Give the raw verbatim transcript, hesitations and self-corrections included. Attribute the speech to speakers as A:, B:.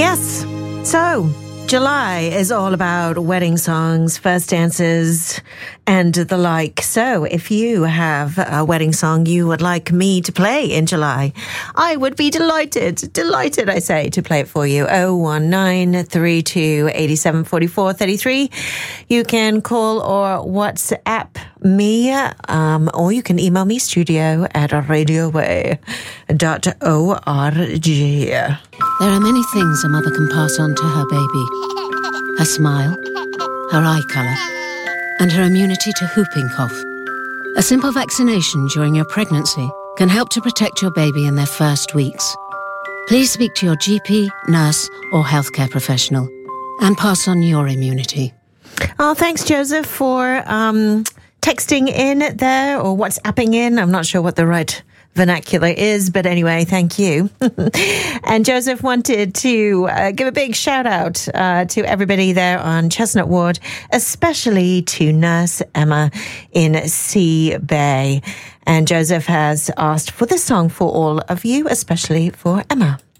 A: Yes. So, July is all about wedding songs, first dances, and the like. So, if you have a wedding song you would like me to play in July, I would be delighted, delighted, I say, to play it for you. oh one nine, three two, eight seven, four four three three. You can call or WhatsApp me, um, or you can email me, studio at radioway dot org.
B: There are many things a mother can pass on to her baby. Her smile, her eye colour, and her immunity to whooping cough. A simple vaccination during your pregnancy can help to protect your baby in their first weeks. Please speak to your G P, nurse, or healthcare professional and pass on your immunity.
A: Oh, thanks, Joseph, for um, texting in there or WhatsApping in. I'm not sure what the right vernacular is, but anyway, thank you. And Joseph wanted to uh, give a big shout out uh, to everybody there on Chestnut Ward, especially to Nurse Emma in Sea Bay. And Joseph has asked for this song for all of you, especially for Emma.